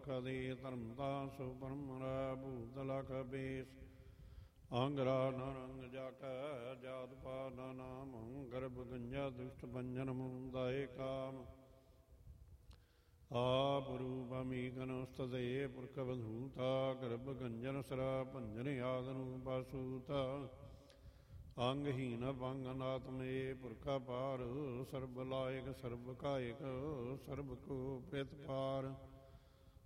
ਕਦੇ ਧਰਮਤਾ ਸੋ ਪਰਮਰਾ ਭੂਤ ਲਖ ਬੇਸ ਆਂਗਰਾ ਨ ਰੰਗ ਜਾਕੈ ਜਾਤ ਪਾ ਨਾ ਨਾਮ ਗਰਭ ਗੰਜਾ ਦੁਸ਼ਟ ਭੰਜਨ ਮੁੰਦਾਏ ਕਾਮ ਆਪ ਰੂਪ ਅਮੀਕਨ ਉਸਤਦੇ ਪੁਰਖ ਬਧੂਤਾ ਗਰਭ ਗੰਜਨ ਸਰਾ ਭੰਜਨ ਆਦਨੂ ਪਾਸੂਤਾ ਅੰਗਹੀਨ ਭੰਗ ਨਾਤਮੇ ਪੁਰਖਾ ਪਾਰ ਸਰਬ ਲਾਇਕ ਸਰਬ ਕਾਇਕ ਸਰਬ ਕੋ ਪ੍ਰਿਤ ਪਾਰ